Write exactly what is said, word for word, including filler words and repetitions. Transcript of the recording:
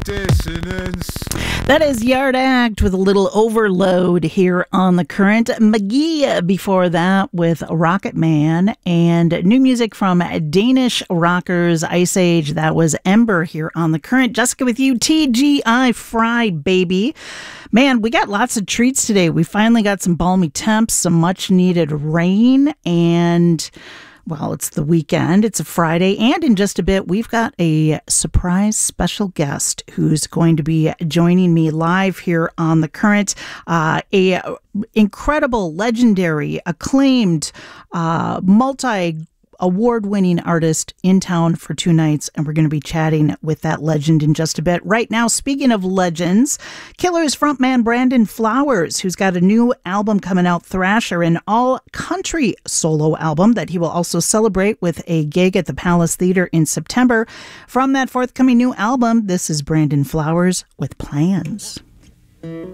Dissonance. That is Yard Act with a little overload here on The Current. McGee before that with Rocket Man, and new music from Danish rockers Ice Age. That was Ember here on The Current. Jessica with you, T G I Fry, baby. Man, we got lots of treats today. We finally got some balmy temps, some much needed rain, and well, it's the weekend. It's a Friday. And in just a bit, we've got a surprise special guest who's going to be joining me live here on The Current. Uh, a incredible, legendary, acclaimed, uh, multi award-winning artist in town for two nights, and we're going to be chatting with that legend in just a bit. Right now, speaking of legends, Killers frontman Brandon Flowers, who's got a new album coming out, Thrasher, an all-country solo album that he will also celebrate with a gig at the Palace Theater in September. From that forthcoming new album, this is Brandon Flowers with Plans.